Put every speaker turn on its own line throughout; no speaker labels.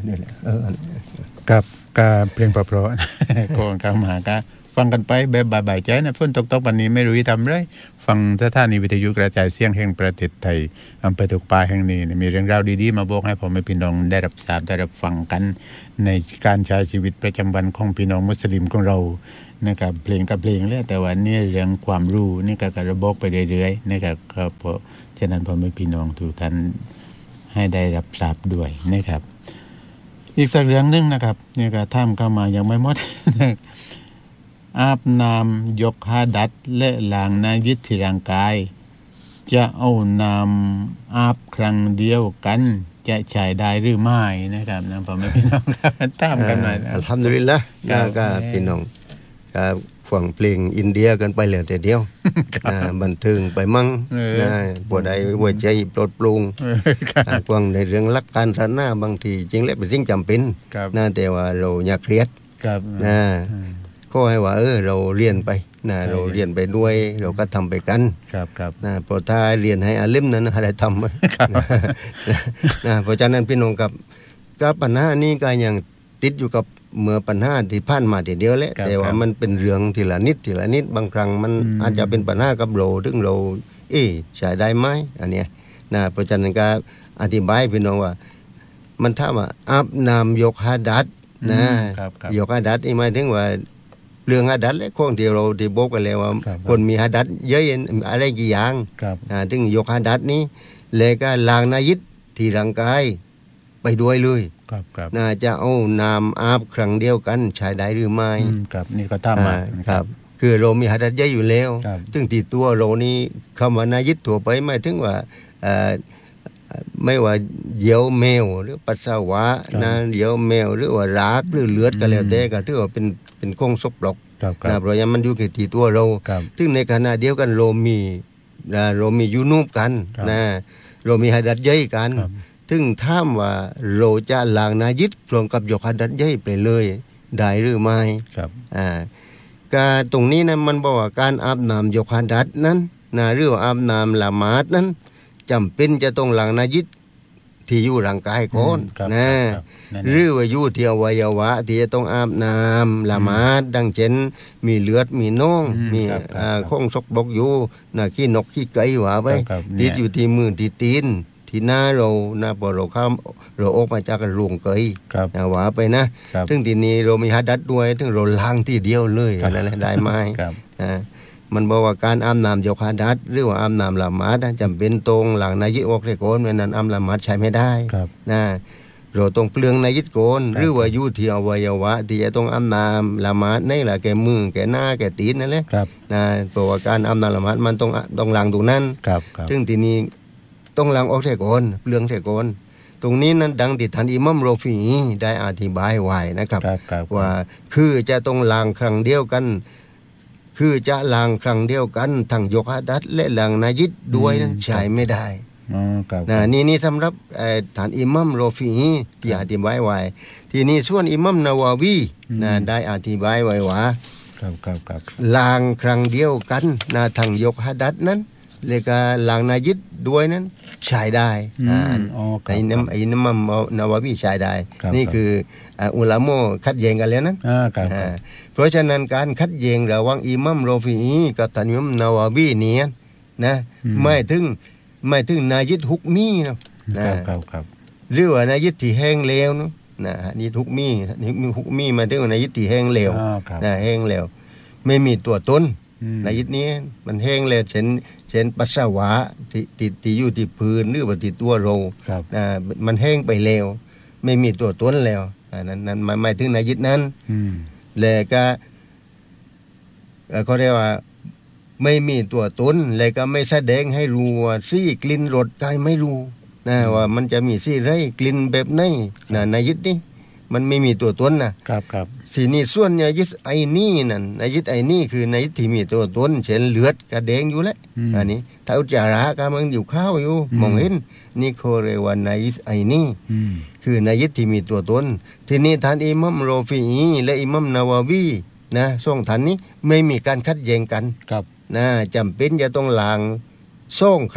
นี่แหละ
กับเพลงเพราะๆของกลางมหากาฟังกันไปแบบบ่ายๆใจนะฝนตกวันนี้ไม่รู้จะทำไรฟังสถานีวิทยุกระจายเสียงแห่งประเทศไทยอำเภอตุกปาแห่งนี้มีเรื่องราวดีๆมาบอกให้ผมและพี่น้องได้รับทราบได้รับฟังกันในการใช้ชีวิตประจำวันของพี่น้องมุสลิมของเรานะครับเพลงกับเพลงแล้วแต่ว่านี่เรื่องความรู้นี่ก็กระบอกไปเรื่อยๆนะครับก็เพราะฉะนั้นผมและพี่น้องทุกท่านให้ได้รับทราบด้วยนะครับอีกสักเรื่องนึงนะครับนี่ก็ถามเข้ามายังไม่หมดอาบน้ำยกหาดัดและล้างหน้ายึดที่ร่างกายจะเอาน้ำอาบครั้งเดียวกันจะใช้ได้หรือไม่นะครับนะพ่อแม่พี่น้องครับตามกันหน่อยนะ
อัลฮัมดุลิลละห์ก็พี่น้องก็ฟังเพลงอินเดียกันไปแล้วแต่เดียวบันเทิงไปมั่งบ่ได้หัวใจปลดปรุงฟังในเรื่องหลักการศาสนาบางทีจริงแล้วเป็นสิ่งจำเป็นนะแต่ว่าเราอย่าเครียดนะก็ให้ว่าเราเรียนไปนะเราเรียนไปด้วยเราก็ทำไปกัน
ครับ
นะเพราะถ้าเรียนให้อาลิมนั้นอะไรทำนะเพราะฉะนั้นพี่น้องกับปัญหานี้ก็ยังติดอยู่กับเมื่อปัญหาที่ผ่านมาทีเดียวแหละแต่ว่ามันเป็นเรื่องทีละนิดบางครั้งมันอาจจะเป็นปัญหากับเราถึงเราใช้ได้ไหมอันเนี้ยนะเพราะฉะนั้นก็อธิบายพี่น้องว่ามันถ้าว่าอาบน้ำยกหาดัดนะยกหาดัดนี่หมายถึงว่าเรื่องหาดัดและของที่เราที่บอกกันแล้วว่าคนมีหาดัดเยอะอะไรกี่อย่างถึงยกหาดัดนี้แล้วก็ล้างนายิดที่ร่างกายไปด้วยเลยน่าจะเอาน้ำอาบครั้งเดียวกันใช้ได้หรือไม่
ครับนี่ก็ตามมา
ครับคือเรามีหาดัดเยอะอยู่แล้วซึ่งที่ตัวเรานี่คำว่านายิดทั่วไปหมายถึงว่าไม่ว่าเหยี่ยวแมวหรือปัสสาวะนะเหยี่ยวแมวหรือว่ารากหรือเลือดก็แล้วแต่ก็ถือว่าเป็นของสกปรกนะเพราะงั้นมันอยู่ที่ตัวเราซึ่งในขณะเดียวกันเรามียูนูบกันนะเรามีหาดัดเยอะกันซึ่งถามว่าเราจะล้างนายิดพร้อมกับยกหาดัดเยอะไปเลยได้หรือไม่การตรงนี้นะมันบอกว่าการอาบน้ำยกหาดัดนั้นนะหรืออาบน้ำละหมาดนั้นจำเป็นจะต้องล้างนายิดที่อยู่ร่างกายก่อนนะหรือว่าอยู่ที่อวัยวะที่จะต้องอาบน้ำละหมาดดังเช่นมีเลือดมีน้องมีของสกปรกอยู่นะขี้นกขี้ไก่หวาไปติดอยู่ที่มือที่ตีนที่หน้าเรานะพอเราข้ามเราออกมาจากโรงเกยนะหวาไปนะซึ่งทีนี้เรามีหาดัดด้วยซึ่งเราล้างที่เดียวเลยอะไรได้ไหมนะมันบอกว่าการอาบน้ำยกหาดัดหรือว่าอาบน้ำละหมาดจำเป็นตรงหลังนายิดออกเลยโกนเมื่อนั้นอาบละหมาดใช้ไม่ได้นะเราต้องเปลืองนายิดโกนหรือว่าอยู่ที่อวัยวะที่จะต้องอาบน้ำละหมาดนี่แหละแก่มือแก่หน้าแก่ตีนนั่นแหละนะเพราะว่าการอาบน้ำละหมาดมันต้องล้างตรงนั้นซึ่งทีนี้ต้องล้างออกเลยโกนเปลืองเลยโกนตรงนี้นั้นดังที่ท่านอิหมัมโรฟีได้อธิบายไว้นะครับว่าคือจะต้องล้างครั้งเดียวกันคือจะล้างครั้งเดียวกันทั้งยกหาดัดและล้างนายิดด้วยนั้นใช้ไม่ได้นี่สำหรับท่านอิหมัมโรฟีที่อธิบายไว้ทีนี้ส่วนอิหมัมนาวาวีได้อธิบายไว้ว่าล้างครั้งเดียวกันทั้งยกหาดัดนั้นแล้วก็ล้างนายิดด้วยนั้นใช้ได้ไอ้น้ำมันนาวาวีใช้ได้นี่คืออุลามะขัดแย้งกันแล้วนั้นเพราะฉะนั้นการขัดแย้งระหว่างอิหมัมโรฟีกับท่านอิหมัมนาวาวีนี่นะไม่ถึงนายิดฮุกมีนะหรือว่านายิดที่แห้งเลวนะนี่ฮุกมีมาถึงนายิดที่แห้งเลวนะแห้งเลวไม่มีตัวตนนายิดนี้มันแห้งเลยเช่นปัสสาวะที่อยู่ที่พื้นหรือว่าที่ตัวเรามันแห้งไปแล้วไม่มีตัวตนแล้วนั้นหมายถึงนายิดนั้นแล้วก็เขาเรียกว่าไม่มีตัวตนแล้วก็ไม่แสดงให้รู้ว่าซี่กลิ่นรสกายไม่รู้นะว่ามันจะมีซี่ไรกลิ่นแบบไหนนายิดนี่มันไม่มีตัวตนนะครับสีนี้ส่วนนายิดไอนี่นั่นนายิดไอนี่คือนายิดที่มีตัวตนเช่นเลือดกระเด้งอยู่แล้วอันนี้ถ้าอุจจาระก็มันอยู่ข้าวอยู่มองเห็นนี่เขาเรียกว่านายิดไอนี่คือนายิดที่มีตัวตนทีนี้ท่านอิหมัมโรฟีและอิหมัมนาวาวีนะสองท่านนี้ไม่มีการขัดแย้งกันนะจำเป็นจะต้องล้าง2 ครั้ง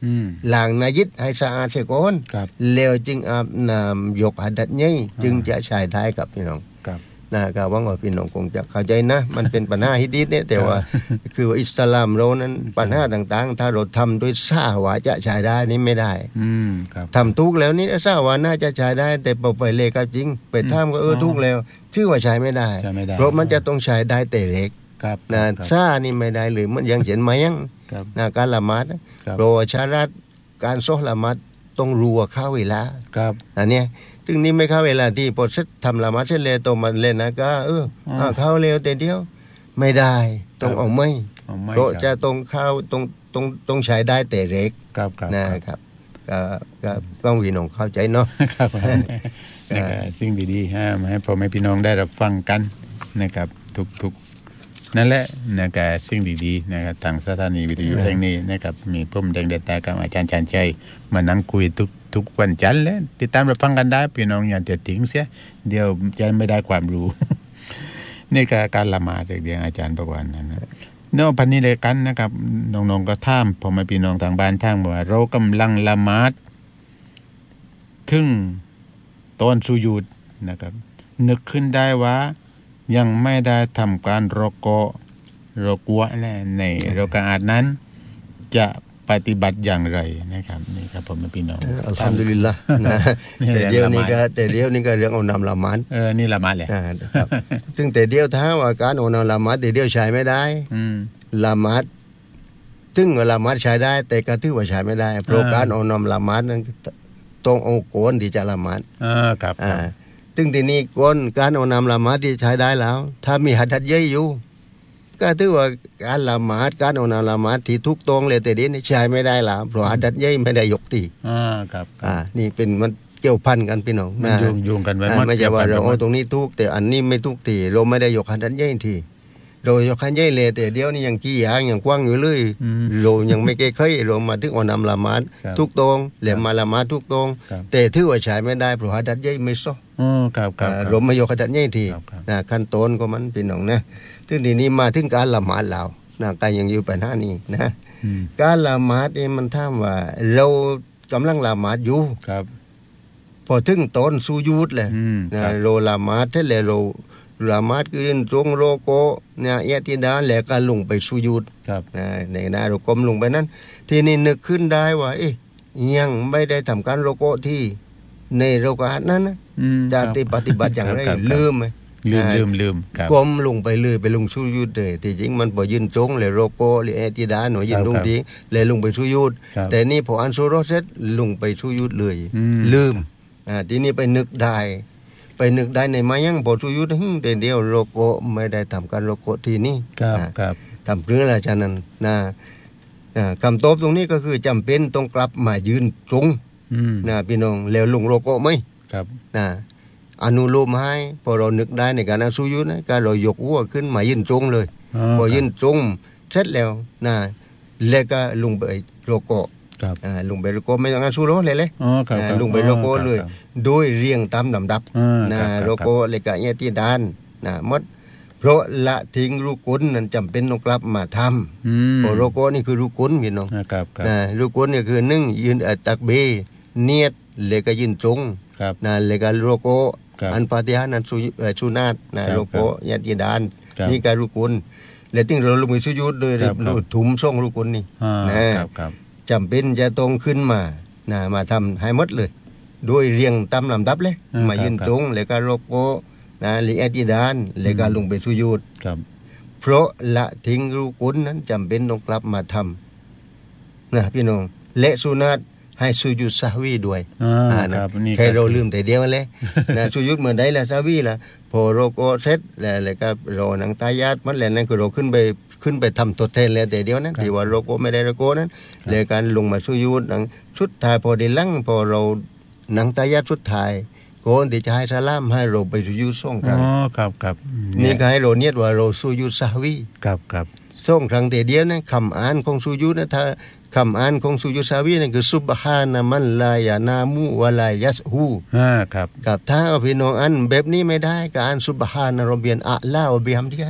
ล้างนายิดให้สะอาดเสียก่อนแล้วจึงอาบน้ำยกหัดดัดใหญ่จึงจะใช้ได้กับพี่น้องก็หวังว่าพี่น้องคงจะเข้าใจนะมันเป็นปัญหาฮิตเนี่ยแต่ว่าคือว่าอิสลามเรานั้นปัญหาต่างๆถ้าเราทำด้วยซาว่าจะใช้ได้นี่ไม่ได้ทำทุกแล้วนี่ซาว่าน่าจะใช้ได้แต่พอไปเลก็จริงไปทำก็ทุกแล้วชื่อว่าใช้ไม่ได้เพราะมันจะต้องใช้ได้แต่เล็กนะซานี่ไม่ได้หรือมันยังเขียนมายังการละหมาดโปรชารัตการโซละหมาดต้องรัวเข้าเวลาอันเนี้ยซึ่งนี่ไม่เข้าเวลาที่พอเสร็จทำละหมาดเสร็จแล้วต้องมาเล่นนะก็เข้าเร็วแต่เดียวไม่ได้ต้องเอาไม่เพราะจะต้องเข้าต้องใช้ได้แต่เล็กนะครับก็ต้องพี่น้องเข้าใจเนาะ
สิ่งดีๆให้พ่อแม่พี่น้องได้รับฟังกันนะครับทุกนั่นแหละนะครับสิ่งดีๆนะครับทางสถานีวิทยุแห่งนี้นะครับมีผมแดงเดตากับอาจารย์ชันชัยมานั่งคุยทุกวันจันทร์แล้วติดตามรับฟังกันได้พี่น้องอย่าจะทิ้งเสียเดี๋ยวจะไม่ได้ความรู้ นี่ก็การละหมาดเรื่องอาจารย์ประวันนะเนาะพันนี้เลยกันนะครับน้องๆก็ถามพ่อแม่พี่น้องทางบ้านทางว่าเรากำลังละหมาดถึงตอนสุญูดนะครับนึกขึ้นได้ว่ายังไม่ได้ทำการรอกวะในรอกาอาดนั้นจะปฏิบัติอย่างไรนะครับนี่ครับผมพี่น้อง
อัลฮัมดุลิลละห์นะแต่เดียวนี่ก็เรื่องเอานำละหมาด
นี่ละหมาดแหละ
ครับซึ่งแต่เดียวถ้าว่าการเอานำละหมาดแต่เดียวใช้ไม่ได้ละหมาดซึ่งละหมาดใช้ได้แต่ก็ถือว่าใช้ไม่ได้เพราะการเอานำละหมาดนั้นต้องเอาโกนที่จะละหมาด
ครับ
ซึ่งทีนี้การเอานำละหมาดที่ใช้ได้แล้วถ้ามีหัดทัดเยอะอยู่ก็ถือว่าการละหมาดการเอานำละหมาดที่ทุกตรงเลยแต่เดี๋ยวนี้ใช้ไม่ได้แล้วเพราะหัดทัดเยอะไม่ได้ยกตี
ครับ
นี่เป็นมันเกี่ยวพันกันพี่น้อง
นะยุ่งกันไว้
ไม่ใช่ว่าเราเอาตรงนี้ทุกแต่อันนี้ไม่ทุกตีเราไม่ได้ยกหัดทัดเยอะทีเรายกหัดเยอะเลยแต่เดี๋ยวนี้ยังกี้ยางยังกว้างอยู่เลยเรายังไม่เคยเรามาถึงเอานำละหมาดทุกตรงแล้วมาละหมาดทุกตรงแต่ถือว่าใช้ไม่ได้เพราะหัดทัดเยอะไม่ซ้อเราไม่ยกหัดทัดเยอะทีขั้นตอนก็มันพี่น้องนะถึงทีนี้มาถึงการละหมาดเราการยังอยู่ปัญหานี้นะการละหมาดนี่มันถามว่าเรากำลังละหมาดอยู่พอถึงตอนสุญูดเลยเราละหมาดเท่าไรเราละหมาดคือตรงโรโกเนี่ยยะติดาแล้วก็ลงไปสุญูดในหน้าเราก้มลงไปนั้นทีนี้นึกขึ้นได้ว่ายังไม่ได้ทำการโรโกที่ในโรกะนั้นนะจะปฏิบัติอย่างไรลืมก้มลงไปเลยไปลงสุญูดเลยที่จริงมันพอยืนตรงเลยโรโกหรือเอติดาหนูยืนตรงที่เลยลงไปสุญูดแต่นี่พออันสุโรเสร็จลงไปสุญูดเลยลืมทีนี้ไปนึกได้ในมายังพอสุญูดแต่เดียวโรโกไม่ได้ทำการโรโกที่นี่ทำเพื่ออะไรฉะนั้นคำตอบตรงนี้ก็คือจำเป็นต้องกลับมายืนตรงพี่น้องแล้วลงโรโกไหมอนุโลมให้พอเรานึกได้ในการสุญูดนะการเรายกหัวขึ้นมายืนตรงเลยพอยืนตรงเสร็จแล้วแล้วก็ลงไปโรโกลงไปโรโกไม่ต้องสุโรเลยลงไปโรโกเลยโดยเรียงตามลำดับโรโกเลยก็เอติดานหมดเพราะละทิ้งรุกุนนั้นจำเป็นต้องกลับมาทำพอโรโกนี่คือรุกุนพี่น้องรุกุนนี่คือ1ยืนตักเบเนียดเลยก็ยืนตรงเลยก็โรโกอันฟาติฮะนั้นสุนัตโรโกยะติดานนี่ก็รุกุนแล้วถึงเราลงไปสุญูดโดยถุมส่งรุกุนนี่จำเป็นจะต้องขึ้นมาทำให้หมดเลยโดยเรียงตามลำดับเลยมายืนตรงแล้วก็โรโกหรือเอติดานแล้วก็ลงไปสุญูดเพราะละทิ้งรุกุนนั้นจำเป็นต้องกลับมาทำพี่น้องและสุนัตให้สุญูดซะฮวีด้วยแค่เราลืมแต่เดียวเลยสุญูดเมื่อใดละซะฮวีละพอโรโกเสร็จแล้วก็รอหนังตายาตมันแล้วนั่นคือเราขึ้นไปทำทดแทนแล้วแต่เดียวนั้นที่ว่าโรโกไม่ได้โรโกนั้นแล้วการลงมาสุญูดหนังสุดท้ายพอได้ลังพอเราหนังตายาตสุดท้ายก่อนที่จะให้สลามให้เราไปสุญูด2ครั้ง
ครับ
นี่ก็ให้เราเนียดว่าเราสุญูดซะฮวี
ครับ
2ครั้งแต่เดียวนั้นคำอ่านของสุญูดนะถ้าคำอ่านของสุญูดซะฮวีนั่นคือซุบฮานะมันลายานามุวะลายัสฮู
ครับ
ถ้าพี่น้องอ่านแบบนี้ไม่ได้ก็อ่านซุบฮานะร็อบบิยัลอาลาวะบิฮัมดิฮะเนี่ย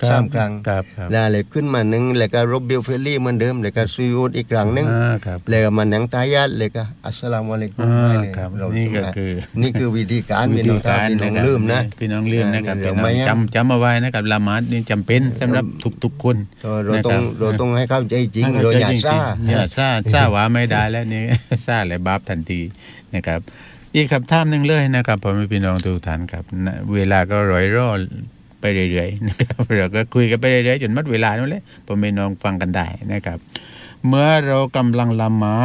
3ครั้ง
ครับ
แล้วเลยขึ้นมาหนึ่งแล้วก็รบบิลเฟลลี่เหมือนเดิมแล้วก็ซุยูดอีกครั้งหนึง
ครับ
แล้วก็มาหนังตายาตเลยก็อัสสลามุอะลัยกุมได้เลย
ครับ
เรา
นี่
ต้
ก็
อง
คือ
นี่คือวิธีการพี่น้องครับพี่น้องลืมนะ
พี่น้องลืมนะครับ
เดี๋
พี่
ยว
น้อง
ไม่
จำเอาไว้นะครับละหมาดนี่จำเป็นสำหรับทุกๆคน
เราต้องให้เข้าใจจริงเราอย่าซ่า
อย่าซ่าว่าไม่ได้แล้วนี่ ซ่าและบาปทันทีนะครับ อีกคำถามหนึงเลยนะครับพ่อแม่พี่น้องทุกท่านครับเวลาก็ร่อยร่อไปเรื่อยๆนะครับเราก็คุยกันไปเรื่อยๆจนหมดเวลานั่นแหละพ่อแม่น้องฟังกันได้นะครับ เมื่อเรากำลังละหมาด